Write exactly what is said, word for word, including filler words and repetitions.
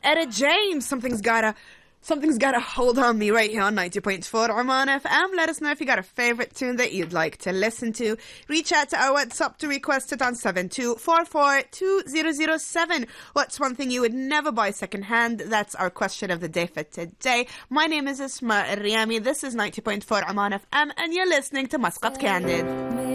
Etta James, something's gotta something's gotta hold on me right here on ninety point four Oman F M. Let us know if you got a favorite tune that you'd like to listen to. Reach out to our WhatsApp to request it on seven two four four two zero zero seven. What's one thing you would never buy secondhand? That's our question of the day for today. My name is Isma Riami. This is ninety point four Oman F M, and you're listening to Muscat Candid.